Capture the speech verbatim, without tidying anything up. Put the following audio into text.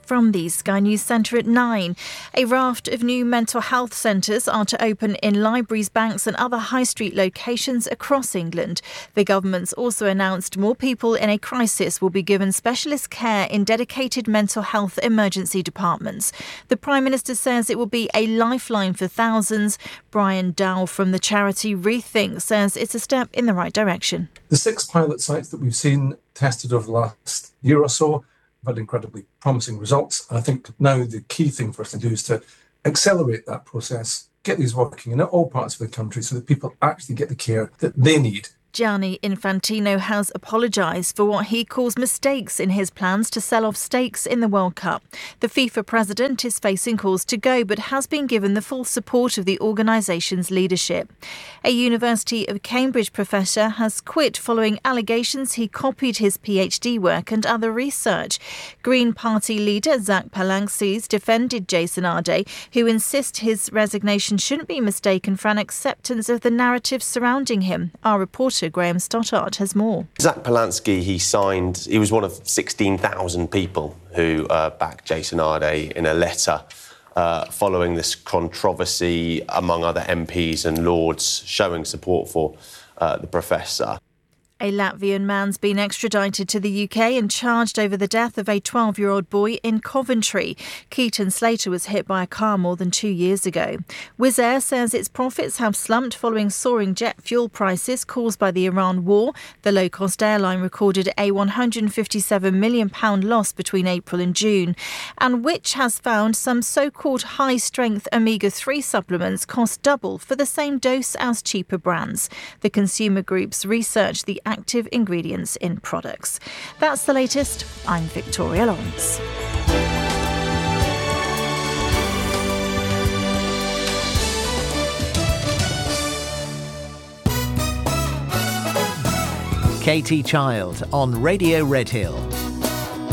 from the Sky News Centre at nine. A raft of new mental health centres are to open in libraries, banks and other high street locations across England. The government's also announced more people in a crisis will be given specialist care in dedicated mental health emergency departments. The Prime Minister says it will be a lifeline for thousands. Brian Dow from the charity Rethink says it's a step in the right direction. The six pilot sites that we've seen tested over the last year or so have had incredibly promising results. I think now the key thing for us to do is to accelerate that process, get these working in all parts of the country so that people actually get the care that they need. Gianni Infantino has apologised for what he calls mistakes in his plans to sell off stakes in the World Cup. The FIFA president is facing calls to go but has been given the full support of the organisation's leadership. A University of Cambridge professor has quit following allegations he copied his PhD work and other research. Green Party leader Zach Palankses defended Jason Ardern, who insists his resignation shouldn't be mistaken for an acceptance of the narrative surrounding him. Our reporter Graham Stoddart has more. Zach Palansky, he signed, he was one of sixteen thousand people who uh, backed Jason Ardern in a letter uh, following this controversy among other M Ps and Lords showing support for uh, the professor. A Latvian man's been extradited to the U K and charged over the death of a twelve-year-old boy in Coventry. Keaton Slater was hit by a car more than two years ago. Wizz Air says its profits have slumped following soaring jet fuel prices caused by the Iran war. The low-cost airline recorded a one hundred fifty-seven million pounds loss between April and June. And Which has found some so-called high-strength omega three supplements cost double for the same dose as cheaper brands. The consumer groups researched the active ingredients in products. That's the latest. I'm Victoria Lawrence. Katie Child on Radio Redhill.